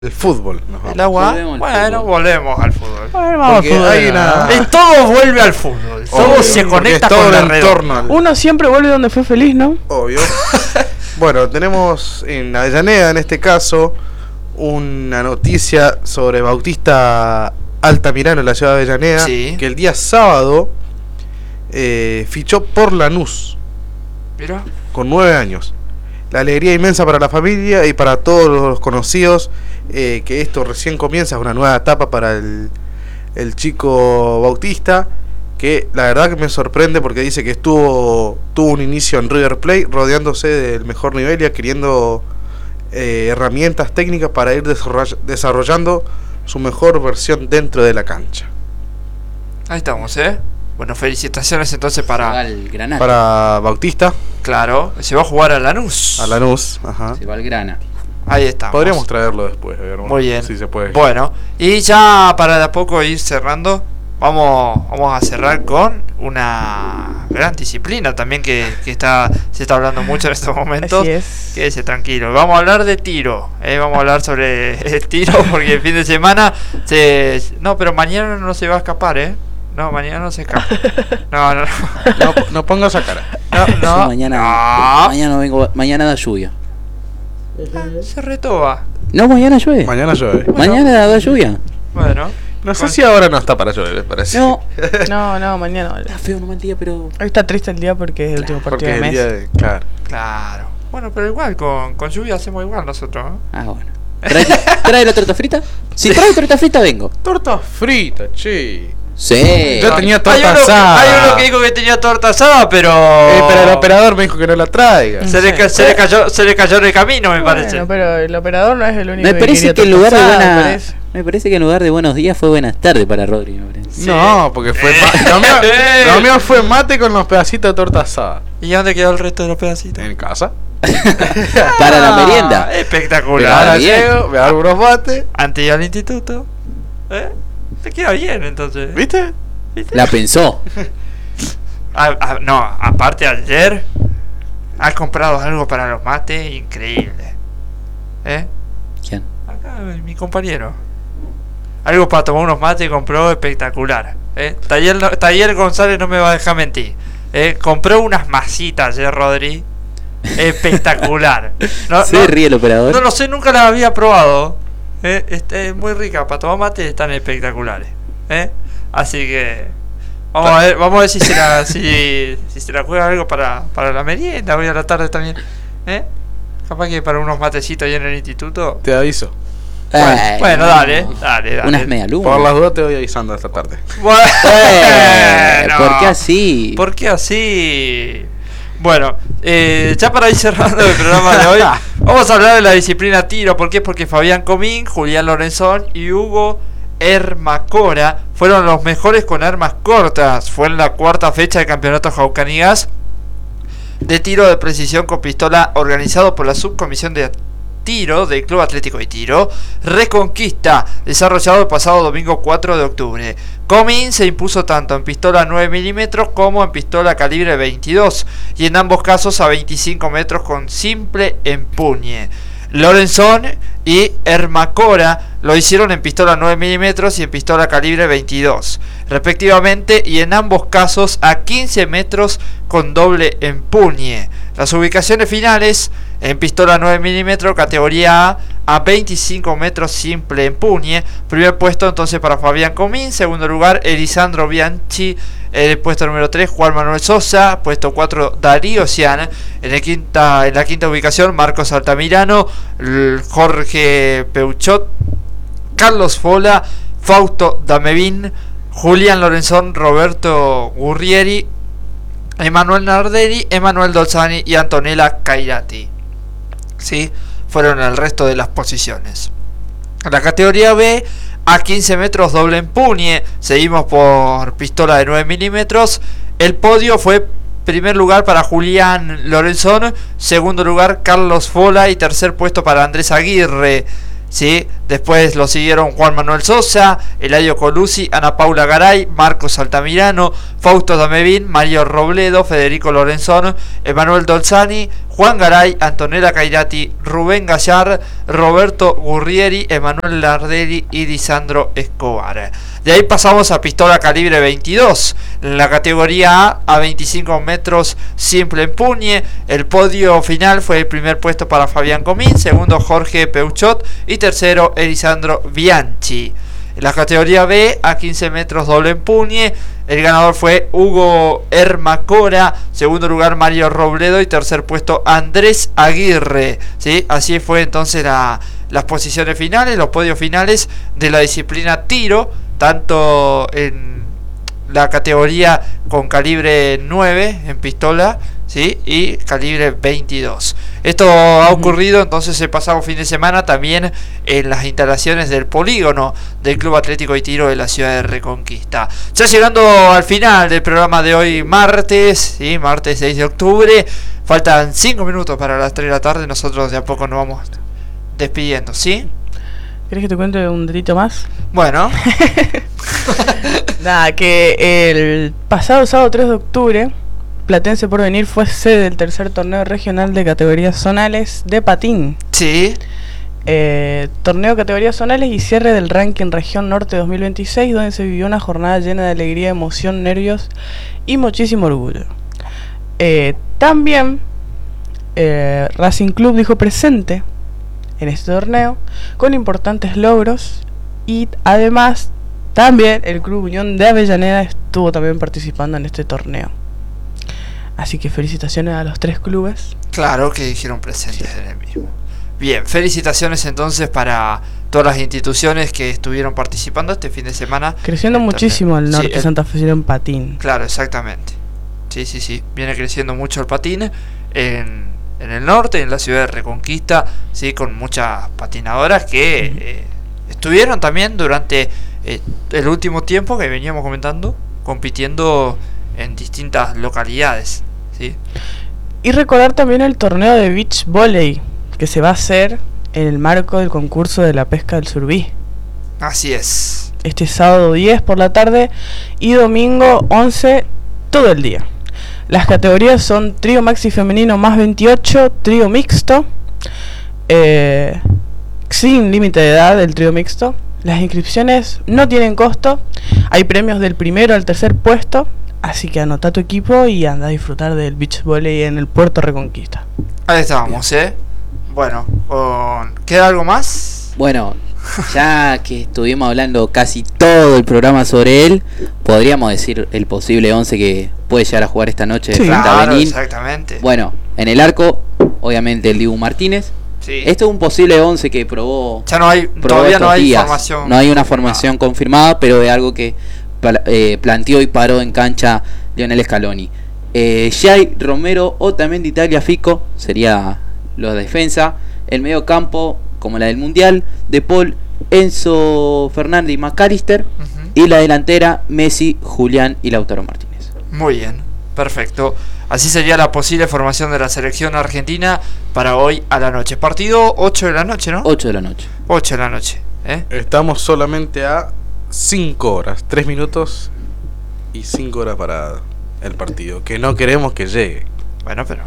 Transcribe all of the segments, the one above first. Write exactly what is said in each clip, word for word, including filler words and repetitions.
El fútbol. El agua. Volvemos bueno, fútbol. volvemos al fútbol. Bueno, al fútbol hay una... Todo vuelve al fútbol. Todo Obvio, se conecta todo con el entorno. Al... Uno siempre vuelve donde fue feliz, ¿no? Obvio. Bueno, tenemos en Avellaneda, en este caso, una noticia sobre Bautista Altamirano en la ciudad de Avellaneda, sí. que el día sábado eh, fichó por Lanús. Mira. Con nueve años. La alegría inmensa para la familia y para todos los conocidos, eh, que esto recién comienza, es una nueva etapa para el, el chico Bautista, que la verdad que me sorprende porque dice que estuvo tuvo un inicio en River Plate, rodeándose del mejor nivel y adquiriendo eh, herramientas técnicas para ir desarrollando su mejor versión dentro de la cancha. Ahí estamos, ¿eh? Bueno, felicitaciones entonces para para Bautista. Claro, se va a jugar a Lanús. A Lanús, ajá. Se va al Grana. Ahí está. Podríamos traerlo después, a ver, muy bien. Si se puede. Bueno, y ya para de a poco ir cerrando, vamos vamos a cerrar con una gran disciplina también que, que está se está hablando mucho en estos momentos. Así es. Quédese tranquilo. Vamos a hablar de tiro, ¿eh? Vamos a hablar sobre el tiro porque el fin de semana se no, pero mañana no se va a escapar, ¿eh? No, mañana no se escapa. No, no, no. No, no ponga esa cara. No, no. Mañana, no. mañana vengo, mañana da lluvia. Se retoba. No, mañana llueve. Mañana llueve. Bueno. Mañana da lluvia. Bueno. No sé si ahora no está para llover, me parece. No. No, no, mañana. Está feo, no mal día, pero... Hoy está triste el día porque es el último partido del mes. Día de... Claro. Claro. Bueno, pero igual, con, con lluvia hacemos igual nosotros, ¿no? Ah, bueno. ¿Trae, ¿Trae la torta frita? Si trae torta frita, vengo. Torta frita, che. Sí. Yo tenía torta hay uno, asada. Hay uno que dijo que tenía torta asada, pero... Eh, pero el operador me dijo que no la traiga. Se, sí. le, se, le, cayó, se le cayó en el camino, me bueno, parece. Pero el operador no es el único me parece que, que en lugar asada, de buena, me parece. me parece que en lugar de buenos días fue buenas tardes para Rodri, me parece. Sí. No, porque fue ma- lo, mío, lo mío fue mate con los pedacitos de torta asada. ¿Y dónde quedó el resto de los pedacitos? En casa. Para la merienda. Ah, espectacular. Ahora llego, me hago unos mates. Antes de ir al instituto. ¿Eh? Te queda bien entonces. ¿Viste? ¿Viste? La pensó. ah, ah, no, aparte ayer has comprado algo para los mates increíble. ¿Eh? ¿Quién? Acá mi compañero. Algo para tomar unos mates compró espectacular. ¿Eh? Taller, no, Taller González no me va a dejar mentir. ¿Eh? Compró unas masitas ayer, Rodri. Espectacular. No, ¿Se no, ríe el operador? No lo sé, nunca las había probado. ¿Eh? Este, es muy rica, para tomar mate están espectaculares. ¿Eh? Así que vamos a ver, vamos a ver si se la, si, si se la juega algo para, para la merienda hoy a la tarde también. ¿Eh? Capaz que para unos matecitos ahí en el instituto. Te aviso. Bueno, Ay, bueno no. dale, dale, dale. Unas medialunas. Por las dudas te voy avisando esta tarde. Bueno, eh, ¿por qué así? ¿Por qué así? Bueno, eh, ya para ir cerrando el programa de hoy, vamos a hablar de la disciplina tiro. ¿Por qué? Porque Fabián Comín, Julián Lorenzón y Hugo Hermacora fueron los mejores con armas cortas. Fue en la cuarta fecha del campeonato Jaucanigas de tiro de precisión con pistola organizado por la subcomisión de tiro del Club Atlético de Tiro Reconquista, desarrollado el pasado domingo cuatro de octubre. Comín se impuso tanto en pistola nueve milímetros como en pistola calibre veintidós y en ambos casos a veinticinco metros con simple empuñe. Lorenzón y Hermacora lo hicieron en pistola nueve milímetros y en pistola calibre veintidós respectivamente, y en ambos casos a quince metros con doble empuñe. Las ubicaciones finales: en pistola nueve milímetros categoría A a veinticinco metros simple empuñe. Primer puesto entonces para Fabián Comín. Segundo lugar Elisandro Bianchi. El puesto número tres Juan Manuel Sosa. Puesto cuatro Darío Cian. En, el quinta, en la quinta ubicación Marcos Altamirano, Jorge Peuchot, Carlos Fola, Fausto Damevín, Julián Lorenzón, Roberto Gurrieri, Emanuel Nardelli, Emanuel Dolzani y Antonella Cairati. ¿Sí? Fueron el resto de las posiciones. En la categoría B, a quince metros doble empuñe, seguimos por pistola de nueve milímetros. El podio fue primer lugar para Julián Lorenzón, segundo lugar Carlos Fola y tercer puesto para Andrés Aguirre. ¿Sí? Después lo siguieron Juan Manuel Sosa, Eladio Colucci, Ana Paula Garay, Marcos Altamirano, Fausto Damevín, Mario Robledo, Federico Lorenzón, Emanuel Dolzani, Juan Garay, Antonella Cairati, Rubén Gallar, Roberto Gurrieri, Emanuel Lardelli y Lisandro Escobar. De ahí pasamos a pistola calibre veintidós, en la categoría A, a veinticinco metros simple empuñe. El podio final fue el primer puesto para Fabián Comín, segundo Jorge Peuchot y tercero Elisandro Bianchi. En la categoría B, a quince metros doble empuñe, el ganador fue Hugo Hermacora, segundo lugar Mario Robledo y tercer puesto Andrés Aguirre. ¿Sí? Así fue entonces la, las posiciones finales, los podios finales de la disciplina tiro, tanto en la categoría con calibre nueve en pistola, ¿sí? Y calibre veintidós. Esto ha ocurrido entonces el pasado fin de semana también en las instalaciones del polígono del Club Atlético y Tiro de la ciudad de Reconquista. Ya llegando al final del programa de hoy martes, ¿sí? Martes seis de octubre, faltan cinco minutos para las tres de la tarde, nosotros de a poco nos vamos despidiendo, ¿sí? ¿Querés que te cuente un delito más? Bueno. Nada, que el pasado sábado tres de octubre, Platense Porvenir fue sede del tercer torneo regional de categorías zonales de patín. Sí. Eh, torneo categorías zonales y cierre del ranking Región Norte dos mil veintiséis, donde se vivió una jornada llena de alegría, emoción, nervios y muchísimo orgullo. Eh, también eh, Racing Club dijo presente en este torneo con importantes logros, y además también el Club Unión de Avellaneda estuvo también participando en este torneo. Así que felicitaciones a los tres clubes. Claro que dijeron presentes en el mismo. Bien, felicitaciones entonces para todas las instituciones que estuvieron participando este fin de semana. Creciendo muchísimo el norte sí, el... Santa Fe en patín. Claro, exactamente. Sí, sí, sí. Viene creciendo mucho el patín en, en el norte, en la ciudad de Reconquista, sí, con muchas patinadoras que uh-huh. eh, estuvieron también durante eh, el último tiempo que veníamos comentando, compitiendo en distintas localidades, ¿sí? Y recordar también el torneo de beach volley que se va a hacer en el marco del concurso de la pesca del Surbí. Así es. Este sábado diez por la tarde y domingo once todo el día. Las categorías son trío maxi femenino más veintiocho, trío mixto, eh, sin límite de edad el trío mixto. Las inscripciones no tienen costo, hay premios del primero al tercer puesto. Así que anota tu equipo y anda a disfrutar del beach volley en el Puerto Reconquista. Ahí estábamos, ¿eh? Bueno, con... ¿queda algo más? Bueno, ya que estuvimos hablando casi todo el programa sobre él, podríamos decir el posible once que puede llegar a jugar esta noche de sí, frente claro, a Benín. Exactamente. Bueno, en el arco, obviamente el Dibu Martínez. Sí. Esto es un posible once que probó. Ya no hay, probó todavía no hay días. formación. No hay una formación confirmada, pero es algo que Eh, planteó y paró en cancha Lionel Scaloni. eh, Jai, Romero, Otamendi, Italia, Fico sería la defensa. El medio campo, como la del Mundial, De Paul, Enzo Fernández y McAllister. Uh-huh. Y la delantera, Messi, Julián y Lautaro Martínez. Muy bien, perfecto. Así sería la posible formación de la selección argentina para hoy a la noche. Partido ocho de la noche, ¿no? ocho de la noche. ocho de la noche, ¿eh? Estamos solamente a cinco horas, tres minutos y cinco horas para el partido, que no queremos que llegue. Bueno, pero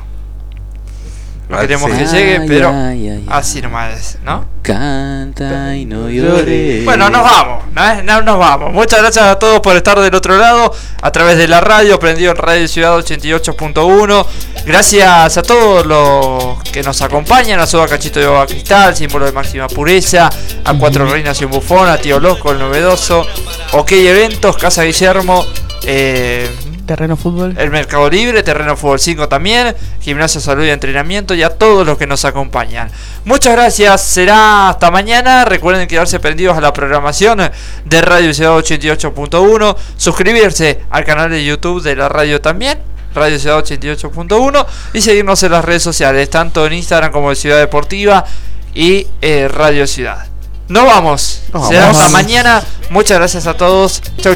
no queremos sí. que llegue, ay, pero ay, ay, así nomás es, ¿no? Canta y no llores. Bueno, nos vamos, ¿no? No, nos vamos. Muchas gracias a todos por estar del otro lado, a través de la radio, prendido en Radio Ciudad ochenta y ocho punto uno. Gracias a todos los que nos acompañan, a Soda Cachito de Boba Cristal, símbolo de máxima pureza, a Cuatro Reinas y un Bufón, a Tío Loco, el novedoso, OK Eventos, Casa Guillermo, eh... Terreno Fútbol, el Mercado Libre, Terreno Fútbol cinco también, Gimnasio Salud y Entrenamiento, y a todos los que nos acompañan. Muchas gracias, será hasta mañana. Recuerden quedarse prendidos a la programación de Radio Ciudad ochenta y ocho punto uno, suscribirse al canal de YouTube de la radio también, Radio Ciudad ochenta y ocho punto uno, y seguirnos en las redes sociales, tanto en Instagram como en Ciudad Deportiva y eh, Radio Ciudad. Nos vamos, Nos será vamos. hasta mañana. Muchas gracias a todos. Chau.